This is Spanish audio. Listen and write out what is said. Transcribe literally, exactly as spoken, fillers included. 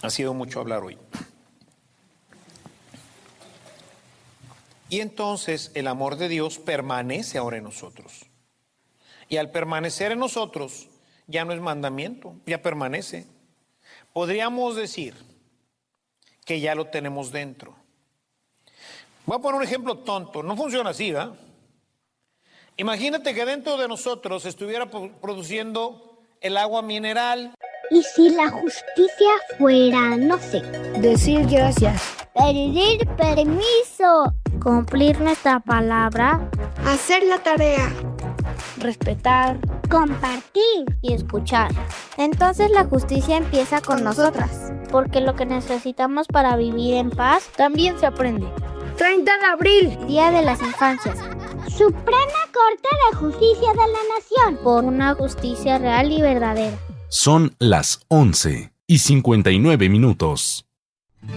Ha sido mucho hablar hoy. Y entonces el amor de Dios permanece ahora en nosotros. Y al permanecer en nosotros, ya no es mandamiento, ya permanece. Podríamos decir que ya lo tenemos dentro. Voy a poner un ejemplo tonto, no funciona así, ¿verdad? Imagínate que dentro de nosotros estuviera produciendo el agua mineral. ¿Y si la justicia fuera, no sé, decir gracias, pedir permiso, cumplir nuestra palabra, hacer la tarea, respetar, compartir y escuchar? Entonces la justicia empieza con, con nosotras, porque lo que necesitamos para vivir en paz también se aprende. treinta de abril, Día de las Infancias. Suprema Corte de Justicia de la Nación. Por una justicia real y verdadera. Son las once y cincuenta y nueve minutos.